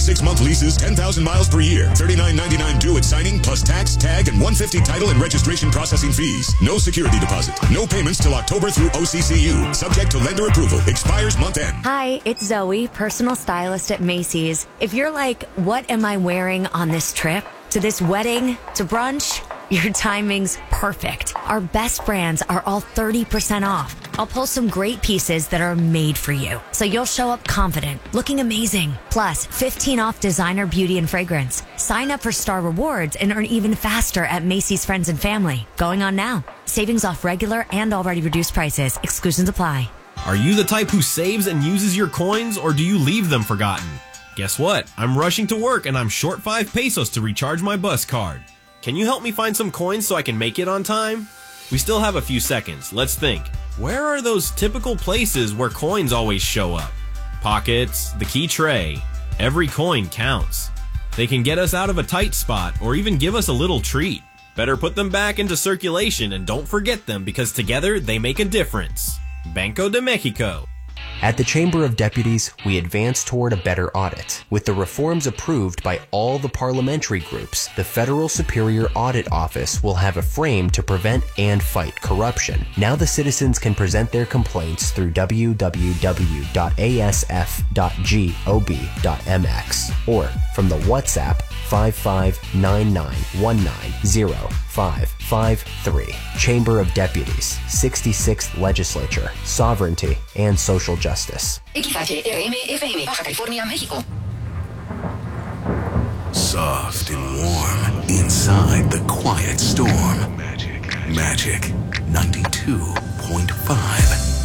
36-month leases, 10,000 miles per year. $39.99 due at signing, plus tax, tag, and $150 title and registration processing fees. No security deposit. No payments till October through OCCU. Subject to lender approval. Expires month end. Hi, it's Zoe, personal stylist at Macy's. If you're like, what am I wearing on this trip? To this wedding? To brunch? Your timing's perfect. Our best brands are all 30% off. I'll pull some great pieces that are made for you, so you'll show up confident, looking amazing. Plus, 15 off designer beauty and fragrance. Sign up for Star Rewards and earn even faster at Macy's Friends and Family. Going on now. Savings off regular and already reduced prices. Exclusions apply. Are you the type who saves and uses your coins, or do you leave them forgotten? Guess what? I'm rushing to work and I'm short 5 pesos to recharge my bus card. Can you help me find some coins so I can make it on time? We still have a few seconds. Let's think. Where are those typical places where coins always show up? Pockets, the key tray. Every coin counts. They can get us out of a tight spot or even give us a little treat. Better put them back into circulation and don't forget them, because together they make a difference. Banco de Mexico. At the Chamber of Deputies, we advance toward a better audit. With the reforms approved by all the parliamentary groups, the Federal Superior Audit Office will have a frame to prevent and fight corruption. Now the citizens can present their complaints through www.asf.gov.mx or from the WhatsApp 5599190553. Chamber of Deputies, 66th Legislature, Sovereignty and Social Justice. XHRM-FM, Baja California, México. Soft and warm inside the quiet storm. Magic 92.5.